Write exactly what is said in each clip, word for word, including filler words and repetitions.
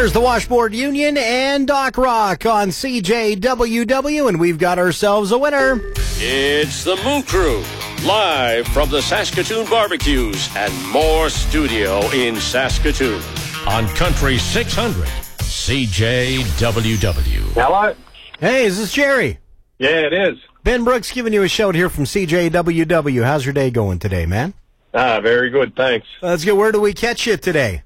There's the Washboard Union and Doc Rock on C J W W, and we've got ourselves a winner. It's the Moon Crew, live from the Saskatoon Barbecues and More Studio in Saskatoon. On Country six hundred, C J W W. Hello? Hey, is this Jerry? Yeah, it is. Ben Brooks giving you a shout here from C J W W. How's your day going today, man? Ah, very good, thanks. Let's get, where do we catch you today?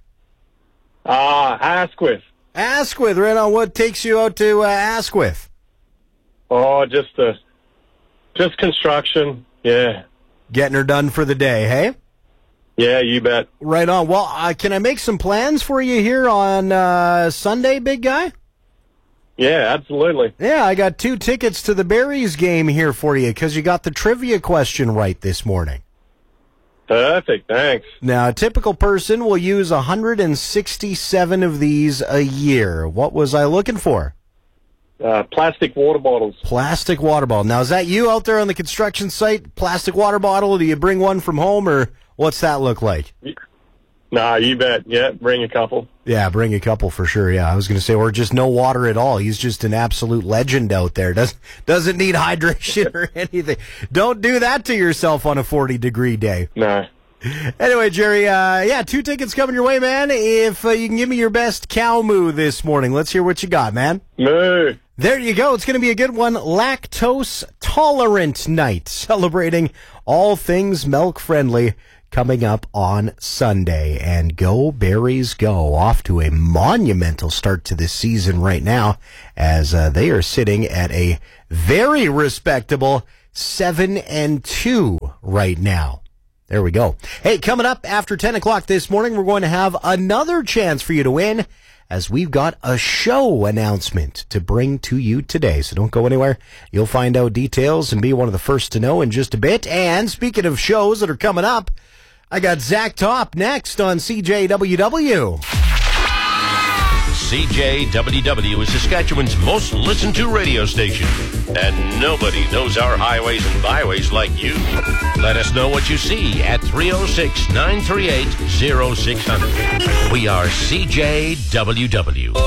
Ah, uh, Asquith. Asquith, right on. What takes you out to uh, Asquith? Oh, just uh, just construction, yeah. Getting her done for the day, hey? Yeah, you bet. Right on. Well, uh, can I make some plans for you here on uh, Sunday, big guy? Yeah, absolutely. Yeah, I got two tickets to the Berries game here for you because you got the trivia question right this morning. Perfect, thanks. Now, a typical person will use one hundred sixty-seven of these a year. What was I looking for? Uh, plastic water bottles. Plastic water bottle. Now, is that you out there on the construction site? Plastic water bottle? Do you bring one from home, or what's that look like? Nah, you bet. Yeah, bring a couple. Yeah, bring a couple for sure. Yeah, I was going to say, or just no water at all. He's just an absolute legend out there. Does, doesn't need hydration or anything. Don't do that to yourself on a forty-degree day. No. Anyway, Jerry, uh, yeah, two tickets coming your way, man. If uh, you can give me your best cow moo this morning, let's hear what you got, man. Moo. There you go. It's going to be a good one. Lactose Tolerant Night, celebrating all things milk-friendly, coming up on Sunday. And go Berries go, off to a monumental start to this season right now, as uh, they are sitting at a very respectable seven and two right now. There we go. Hey, coming up after ten o'clock this morning, we're going to have another chance for you to win, as we've got a show announcement to bring to you today. So don't go anywhere. You'll find out details and be one of the first to know in just a bit. And speaking of shows that are coming up, I got Zach Top next on C J W W. C J W W is Saskatchewan's most listened to radio station. And nobody knows our highways and byways like you. Let us know what you see at three oh six, nine three eight, oh six hundred. We are C J W W.